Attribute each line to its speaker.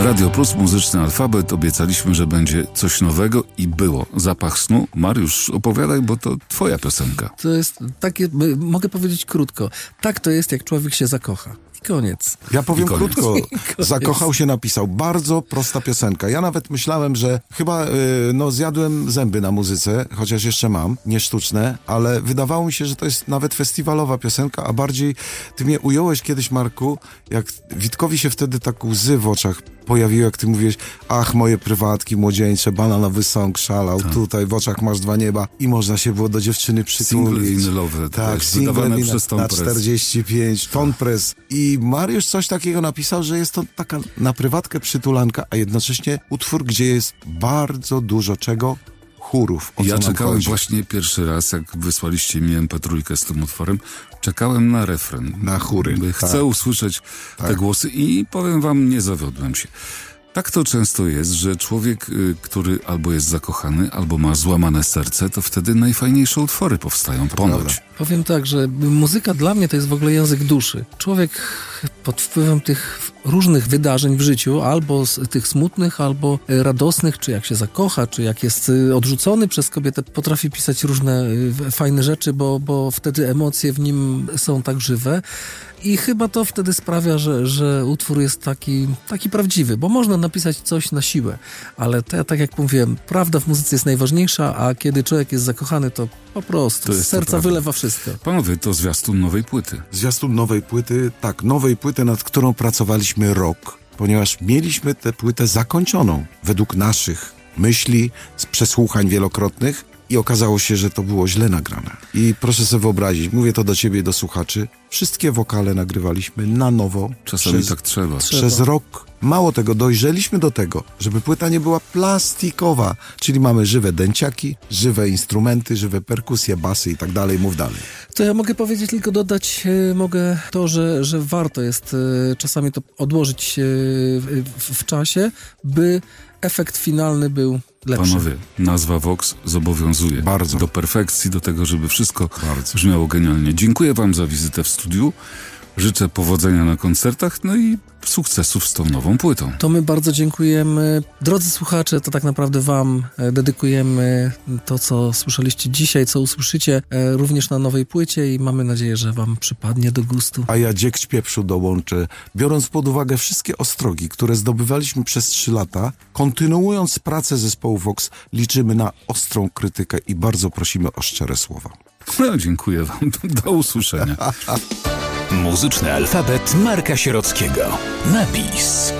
Speaker 1: Radio Plus, muzyczny alfabet. Obiecaliśmy, że będzie coś nowego i było. Zapach snu. Mariusz, opowiadaj, bo to twoja piosenka.
Speaker 2: To jest takie, mogę powiedzieć krótko. Tak to jest, jak człowiek się zakocha. I koniec.
Speaker 3: Ja powiem krótko. Zakochał się, napisał. Bardzo prosta piosenka. Ja nawet myślałem, że chyba zjadłem zęby na muzyce, chociaż jeszcze mam, nie sztuczne, ale wydawało mi się, że to jest nawet festiwalowa piosenka, a bardziej ty mnie ująłeś kiedyś, Marku, jak Witkowi się wtedy tak łzy w oczach pojawiły, jak ty mówiłeś, ach, moje prywatki młodzieńcze, bananowy song szalał, tutaj w oczach masz dwa nieba i można się było do dziewczyny przytulić.
Speaker 1: Single winylowe.
Speaker 3: Tak, single na 45, Ton Press. I Mariusz coś takiego napisał, że jest to taka na prywatkę przytulanka, a jednocześnie utwór, gdzie jest bardzo dużo czego, chórów.
Speaker 1: Ja czekałem właśnie pierwszy raz, jak wysłaliście mi MP3 z tym utworem, czekałem na refren.
Speaker 3: Na chóry.
Speaker 1: Chcę usłyszeć te głosy i powiem wam, nie zawiodłem się. Tak to często jest, że człowiek, który albo jest zakochany, albo ma złamane serce, to wtedy najfajniejsze utwory powstają, ponoć.
Speaker 2: Powiem tak, że muzyka dla mnie to jest w ogóle język duszy. Człowiek pod wpływem tych różnych wydarzeń w życiu, albo tych smutnych, albo radosnych, czy jak się zakocha, czy jak jest odrzucony przez kobietę, potrafi pisać różne fajne rzeczy, bo wtedy emocje w nim są tak żywe. I chyba to wtedy sprawia, że utwór jest taki prawdziwy, bo można napisać coś na siłę, ale to, tak jak mówiłem, prawda w muzyce jest najważniejsza, a kiedy człowiek jest zakochany, to po prostu z serca wylewa wszystko.
Speaker 1: Panowie, to zwiastun nowej płyty.
Speaker 3: Zwiastun nowej płyty, tak, nowej płyty, nad którą pracowaliśmy rok, ponieważ mieliśmy tę płytę zakończoną według naszych myśli, z przesłuchań wielokrotnych i okazało się, że to było źle nagrane. I proszę sobie wyobrazić, mówię to do ciebie i do słuchaczy, wszystkie wokale nagrywaliśmy na nowo.
Speaker 1: Czasami tak trzeba.
Speaker 3: Przez rok. Mało tego, dojrzeliśmy do tego, żeby płyta nie była plastikowa, czyli mamy żywe dęciaki, żywe instrumenty, żywe perkusje, basy i tak dalej, mów dalej.
Speaker 2: To ja mogę powiedzieć, tylko dodać mogę to, że warto jest czasami to odłożyć w czasie, by efekt finalny był lepszy.
Speaker 1: Panowie, nazwa Vox zobowiązuje
Speaker 3: bardzo
Speaker 1: do perfekcji, do tego, żeby wszystko brzmiało genialnie. Dziękuję wam za wizytę w studiu. Życzę powodzenia na koncertach, no i sukcesów z tą nową płytą.
Speaker 2: To my bardzo dziękujemy. Drodzy słuchacze, to tak naprawdę wam dedykujemy to, co słyszeliście dzisiaj, co usłyszycie również na nowej płycie i mamy nadzieję, że wam przypadnie do gustu.
Speaker 3: A ja dziegć pieprzu dołączę. Biorąc pod uwagę wszystkie ostrogi, które zdobywaliśmy przez 3 lata, kontynuując pracę zespołu Vox, liczymy na ostrą krytykę i bardzo prosimy o szczere słowa.
Speaker 1: No, dziękuję wam. Do usłyszenia.
Speaker 4: Muzyczny alfabet Marka Sierockiego. Napis.